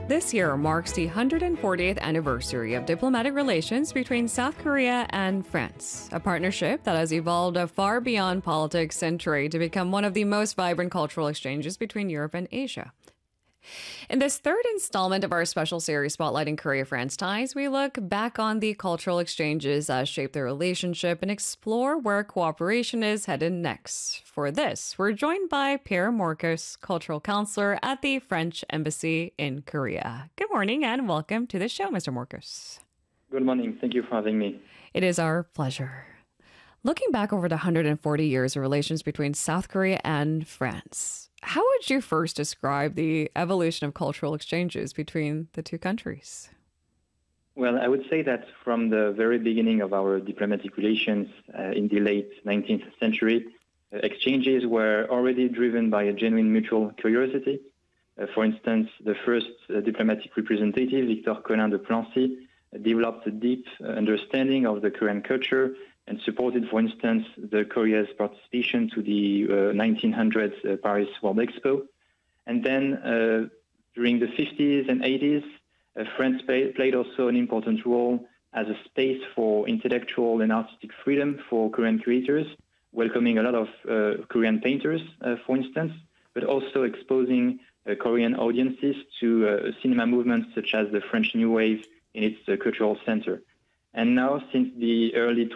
This year marks the 140th anniversary of diplomatic relations between South Korea and France, a partnership that has evolved far beyond politics and trade to become one of the most vibrant cultural exchanges between Europe and Asia. In this third installment of our special series spotlighting Korea-France ties, we look back on the cultural exchanges that shaped the relationship and explore where cooperation is headed next. For this, we're joined by Pierre Morcos, cultural counselor at the French Embassy in Korea. Good morning and welcome to the show, Mr. Morcos. Good morning. Thank you for having me. It is our pleasure. Looking back over the 140 years of relations between South Korea and France, how would you first describe the evolution of cultural exchanges between the two countries? Well, I would say that from the very beginning of our diplomatic relations in the late 19th century, exchanges were already driven by a genuine mutual curiosity. For instance, the first diplomatic representative, Victor Collin de Plancy, developed a deep understanding of the Korean culture and supported, for instance, the Korea's participation to the 1900s Paris World Expo. And then during the 50s and 80s, France played also an important role as a space for intellectual and artistic freedom for Korean creators, welcoming a lot of Korean painters, for instance, but also exposing Korean audiences to cinema movements such as the French New Wave in its cultural center. And now, since the early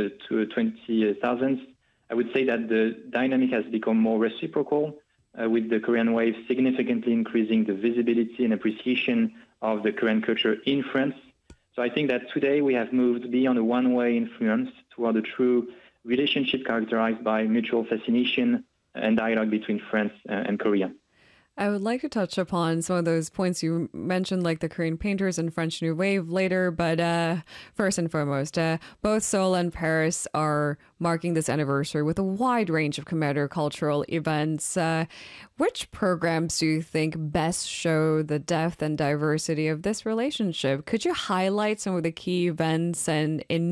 2000s, I would say that the dynamic has become more reciprocal, with the Korean wave significantly increasing the visibility and appreciation of the Korean culture in France. So I think that today we have moved beyond a one-way influence toward a true relationship characterized by mutual fascination and dialogue between France and Korea. I would like to touch upon some of those points you mentioned, like the Korean painters and French New Wave later. But first and foremost, both Seoul and Paris are marking this anniversary with a wide range of commemorative cultural events. Which programs do you think best show the depth and diversity of this relationship? Could you highlight some of the key events and